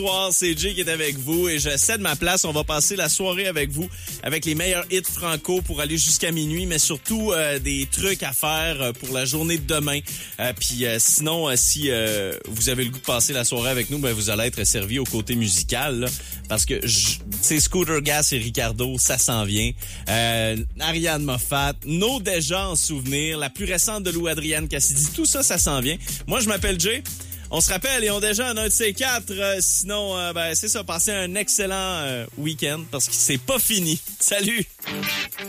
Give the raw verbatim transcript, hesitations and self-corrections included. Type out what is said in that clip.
Bonsoir, c'est Jay qui est avec vous et je cède ma place. On va passer la soirée avec vous, avec les meilleurs hits franco pour aller jusqu'à minuit, mais surtout euh, des trucs à faire pour la journée de demain. Euh, Puis euh, sinon, euh, si euh, vous avez le goût de passer la soirée avec nous, ben vous allez être servi au côté musical, là, parce que tu sais, Scooter Gas et Ricardo, ça s'en vient. Euh, Ariane Moffat, nos déjà en souvenir, la plus récente de Lou Adrienne Cassidy, tout ça, ça s'en vient. Moi, je m'appelle Jay. On se rappelle et on déjà un de ces quatre. Euh, sinon, euh, ben c'est ça. Passez un excellent euh, week-end parce que c'est pas fini. Salut!